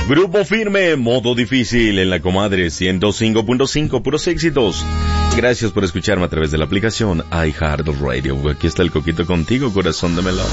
Grupo Firme, modo difícil en la comadre 105.5, puros éxitos. Gracias por escucharme a través de la aplicación iHeartRadio. Aquí está el Coquito contigo, corazón de melón.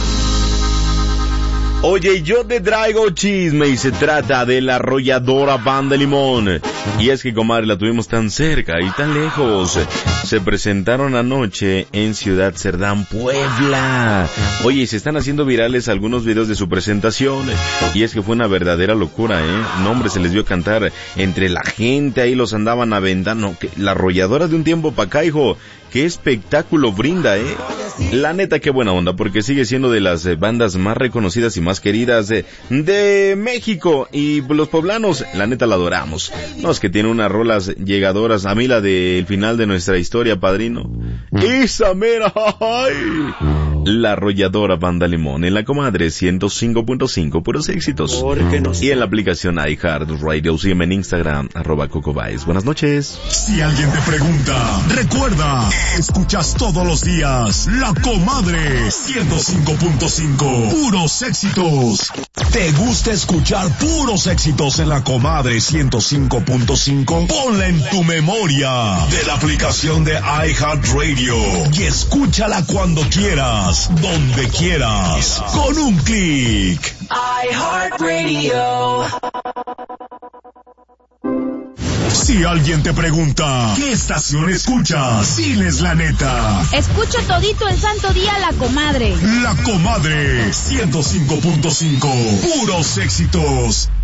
Oye, yo te traigo chisme y se trata de la arrolladora Banda Limón. Y es que, comadre, la tuvimos tan cerca y tan lejos. Se presentaron anoche en Ciudad Cerdán, Puebla. Oye, se están haciendo virales algunos videos de su presentación. Y es que fue una verdadera locura, No, hombre, se les vio cantar entre la gente, ahí los andaban aventando. La arrolladora de un tiempo pa' acá, hijo. Qué espectáculo brinda, La neta, qué buena onda, porque sigue siendo de las bandas más reconocidas y más queridas de México. Y los poblanos, la neta, la adoramos. No, es que tiene unas rolas llegadoras. A mí la del final de nuestra historia, padrino. ¡Esa mera! ¡Ay! La arrolladora Banda Limón en la comadre 105.5, puros éxitos. Y en la aplicación iHeartRadio, sígueme en Instagram, @CocoBaez. Buenas noches. Si alguien te pregunta, recuerda, escuchas todos los días La Comadre 105.5, puros éxitos. ¿Te gusta escuchar puros éxitos en La Comadre 105.5? Ponla en tu memoria de la aplicación de iHeartRadio y escúchala cuando quieras, donde quieras, con un clic. iHeartRadio. Si alguien te pregunta, ¿qué estación escuchas? Diles la neta. Escucho todito el santo día La Comadre. La Comadre 105.5, puros éxitos.